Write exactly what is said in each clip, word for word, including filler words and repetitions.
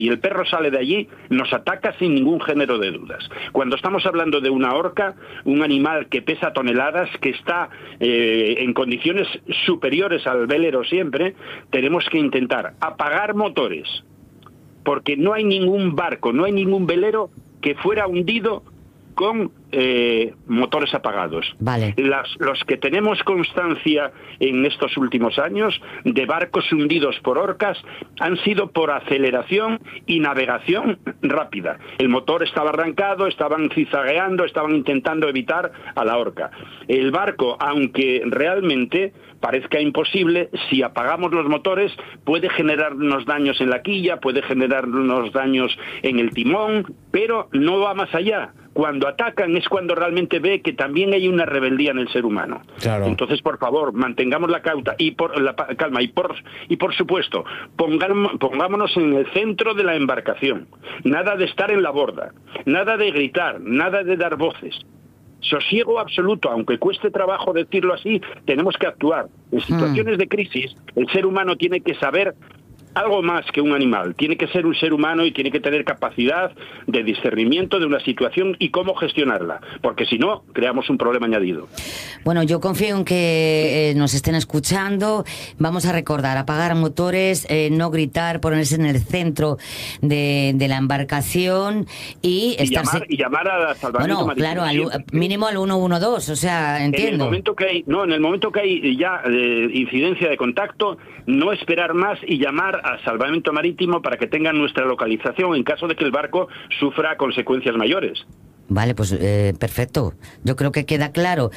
y el perro sale de allí, nos ataca sin ningún género de dudas. Cuando estamos hablando de una orca, un animal que pesa toneladas, que está eh, en condiciones superiores al velero siempre, tenemos que intentar apagar motores, porque no hay ningún barco, no hay ningún velero que fuera hundido con eh, motores apagados. Vale. Las, los que tenemos constancia en estos últimos años de barcos hundidos por orcas han sido por aceleración y navegación rápida. El motor estaba arrancado, estaban cizagueando, estaban intentando evitar a la orca. El barco, aunque realmente parezca imposible, si apagamos los motores puede generarnos daños en la quilla, puede generarnos daños en el timón, pero no va más allá. Cuando atacan es cuando realmente ve que también hay una rebeldía en el ser humano. Claro. Entonces, por favor, mantengamos la cauta y por la calma y por y por supuesto, pongamos, pongámonos en el centro de la embarcación. Nada de estar en la borda, nada de gritar, nada de dar voces. Sosiego absoluto, aunque cueste trabajo decirlo así, tenemos que actuar. En situaciones de crisis, el ser humano tiene que saber algo más que un animal. Tiene que ser un ser humano y tiene que tener capacidad de discernimiento de una situación y cómo gestionarla, porque si no, creamos un problema añadido. Bueno, yo confío en que eh, nos estén escuchando. Vamos a recordar, apagar motores, eh, no gritar, ponerse en el centro de, de la embarcación y, y estarse... Llamar, y llamar a salvamento bueno, marítimo. Claro, al, mínimo al uno uno dos, o sea, entiendo. En el momento que hay, no, en el momento que hay ya eh, incidencia de contacto, no esperar más y llamar a salvamento marítimo para que tengan nuestra localización en caso de que el barco sufra consecuencias mayores. Vale, pues eh, perfecto. Yo creo que queda claro.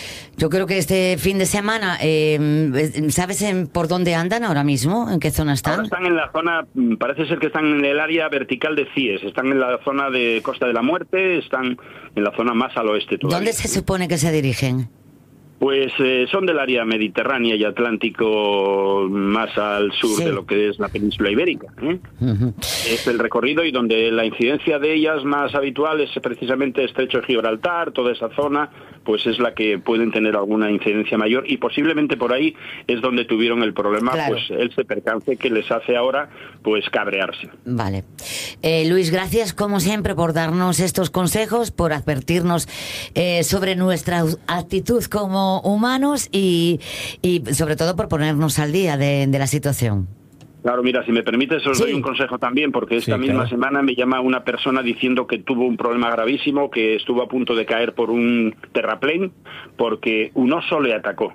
Yo creo que este fin de semana, eh, ¿sabes en, por dónde andan ahora mismo? ¿En qué zona están? Ahora están en la zona, parece ser que están en el área vertical de Cies, están en la zona de Costa de la Muerte, están en la zona más al oeste todavía. ¿Dónde se supone que se dirigen? Pues eh, son del área mediterránea y atlántico más al sur sí. de lo que es la península ibérica. ¿eh? Uh-huh. Es el recorrido y donde la incidencia de ellas más habitual es precisamente Estrecho de Gibraltar, toda esa zona, pues es la que pueden tener alguna incidencia mayor y posiblemente por ahí es donde tuvieron el problema, claro. pues ese percance que les hace ahora pues cabrearse. Vale. Eh, Luis, gracias como siempre por darnos estos consejos, por advertirnos eh, sobre nuestra actitud como humanos y, y sobre todo por ponernos al día de, de la situación. Claro, mira, si me permites os sí. doy un consejo también, porque esta sí, misma claro. semana me llama una persona diciendo que tuvo un problema gravísimo, que estuvo a punto de caer por un terraplén porque un oso le atacó.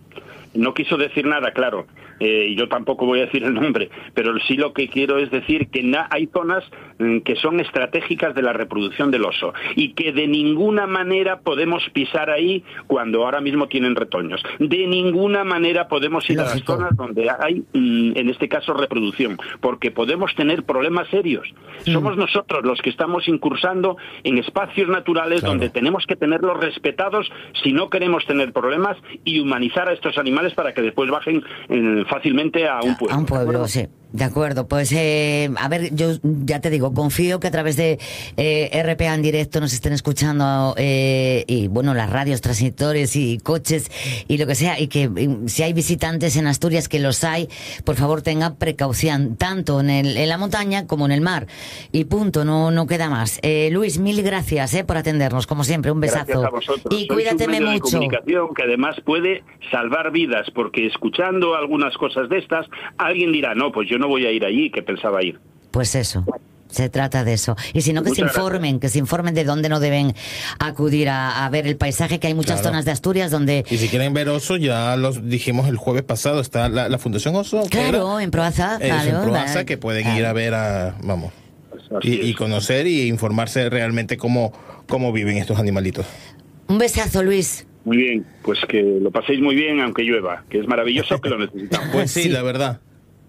No quiso decir nada, claro, eh, y yo tampoco voy a decir el nombre, pero sí lo que quiero es decir que na- hay zonas mm, que son estratégicas de la reproducción del oso y que de ninguna manera podemos pisar ahí cuando ahora mismo tienen retoños. De ninguna manera podemos ir Lógico. a las zonas donde hay, mm, en este caso, reproducción, porque podemos tener problemas serios. Mm. Somos nosotros los que estamos incursando en espacios naturales claro. donde tenemos que tenerlos respetados si no queremos tener problemas y humanizar a estos animales para que después bajen eh, fácilmente a un pueblo. A un pueblo, sí. De acuerdo, pues eh, a ver, yo ya te digo, confío que a través de eh, R P A en directo nos estén escuchando eh, y bueno, las radios, transitores y coches y lo que sea, y que y, si hay visitantes en Asturias, que los hay, por favor tengan precaución, tanto en, el, en la montaña como en el mar. Y punto, no no queda más. Eh, Luis, mil gracias eh, por atendernos, como siempre, un besazo. Gracias a vosotros. Y cuídateme un medio mucho. De comunicación que además puede salvar vidas, porque escuchando algunas cosas de estas, alguien dirá, no, pues yo no voy a ir allí, que pensaba ir. Pues eso, se trata de eso. Y si no, que muchas se informen, gracias. que se informen de dónde no deben acudir a, a ver el paisaje, que hay muchas claro. zonas de Asturias donde... Y si quieren ver oso, ya los dijimos el jueves pasado, está la, la Fundación Oso. Claro, en Proaza. Es claro, en Proaza, vale. que pueden claro. ir a ver a... Vamos. Y, y conocer y informarse realmente cómo, cómo viven estos animalitos. Un besazo, Luis. Muy bien, pues que lo paséis muy bien, aunque llueva, que es maravilloso, que lo necesitamos. Pues sí, sí, la verdad.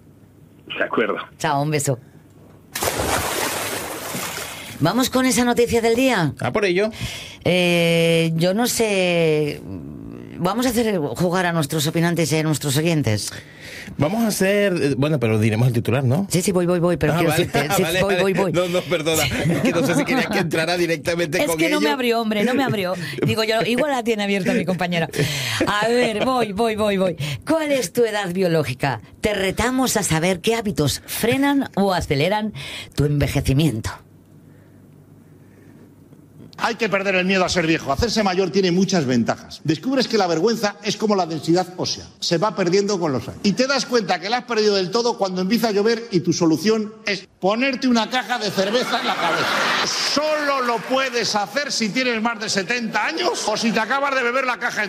De acuerdo. Chao, un beso. Vamos con esa noticia del día. Ah, por ello. Eh, yo no sé... vamos a hacer jugar a nuestros opinantes y a nuestros oyentes. Vamos a hacer, bueno, pero diremos el titular, ¿no? Sí, sí, voy, voy, voy, pero ah, quiero vale, decirte, sí, vale, voy, vale. voy, voy. No, no, perdona, es que no sé si querías que entrara directamente es con que no ello. me abrió, hombre, no me abrió. Digo yo, igual la tiene abierta mi compañera. A ver, voy, voy, voy, voy. ¿Cuál es tu edad biológica? Te retamos a saber qué hábitos frenan o aceleran tu envejecimiento. Hay que perder el miedo a ser viejo. Hacerse mayor tiene muchas ventajas. Descubres que la vergüenza es como la densidad ósea. Se va perdiendo con los años. Y te das cuenta que la has perdido del todo cuando empieza a llover y tu solución es ponerte una caja de cerveza en la cabeza. Solo lo puedes hacer si tienes más de setenta años o si te acabas de beber la caja entera.